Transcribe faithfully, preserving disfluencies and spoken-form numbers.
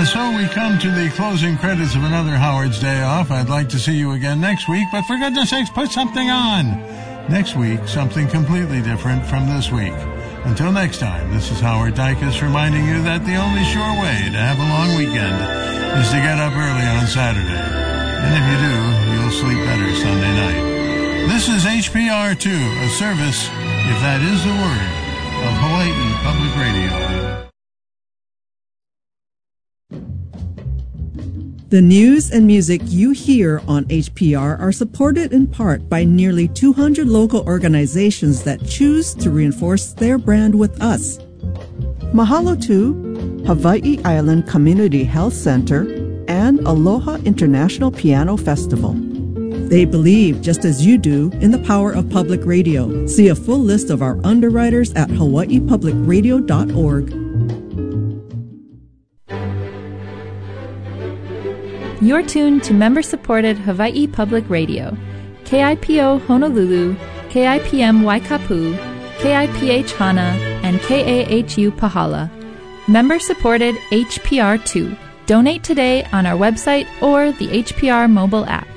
And so we come to the closing credits of another Howard's Day Off. I'd like to see you again next week, but for goodness sakes, put something on. Next week, something completely different from this week. Until next time, this is Howard Dykus reminding you that the only sure way to have a long weekend is to get up early on Saturday. And if you do, you'll sleep better Sunday night. This is H P R two, a service, if that is the word, of Hawaii Public Radio. The news and music you hear on H P R are supported in part by nearly two hundred local organizations that choose to reinforce their brand with us. Mahalo to Hawaii Island Community Health Center and Aloha International Piano Festival. They believe, just as you do, in the power of public radio. See a full list of our underwriters at hawaii public radio dot org. You're tuned to member-supported Hawaii Public Radio, K I P O Honolulu, K I P M Waikapu, K I P H Hana, and K A H U Pahala. Member-supported H P R two. Donate today on our website or the H P R mobile app.